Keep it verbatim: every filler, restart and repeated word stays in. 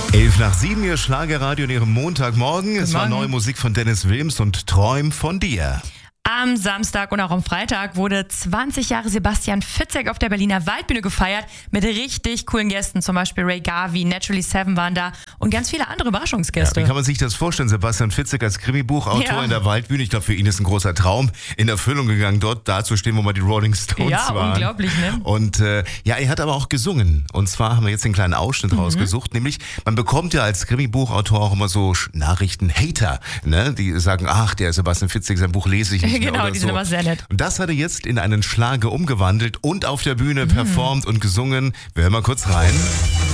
Elf nach sieben, Ihr Schlagerradio in Ihrem Montagmorgen. Es war neue Musik von Dennis Wilms und Träum von dir. Am Samstag und auch am Freitag wurde zwanzig Jahre Sebastian Fitzek auf der Berliner Waldbühne gefeiert mit richtig coolen Gästen. Zum Beispiel Ray Garvey, Naturally Seven waren da und ganz viele andere Überraschungsgäste. Ja, wie kann man sich das vorstellen? Sebastian Fitzek als Krimibuchautor Ja. in der Waldbühne. Ich glaube, für ihn ist ein großer Traum in Erfüllung gegangen, dort dazustehen, wo mal die Rolling Stones Ja, waren. unglaublich, ne? Und äh, ja, er hat aber auch gesungen. Und zwar haben wir jetzt einen kleinen Ausschnitt Mhm. rausgesucht. Nämlich, man bekommt ja als Krimibuchautor auch immer so Nachrichten-Hater, ne? Die sagen, ach, der Sebastian Fitzek, sein Buch lese ich nicht mehr Genau, oder die so. sind immer sehr nett. Und das hat er jetzt in einen Schlager umgewandelt und auf der Bühne performt und gesungen. Wir hören mal kurz rein.